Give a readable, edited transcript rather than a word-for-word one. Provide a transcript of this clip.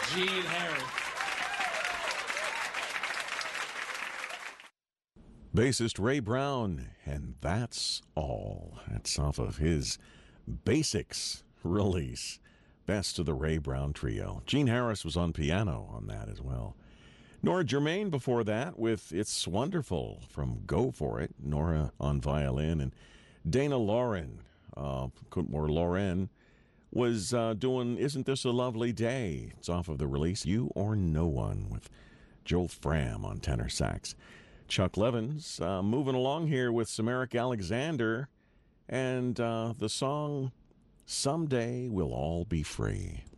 Gene Harris. Bassist Ray Brown, and that's all. That's off of his Basics release. Best of the Ray Brown Trio. Gene Harris was on piano on that as well. Nora Germain before that with It's Wonderful from Go For It. Nora on violin. And Dana Lauren, Lauren, was doing Isn't This a Lovely Day? It's off of the release You or No One with Joel Fram on tenor sax. Chuck Levins moving along here with Samaric Alexander and the song Someday We'll All Be Free.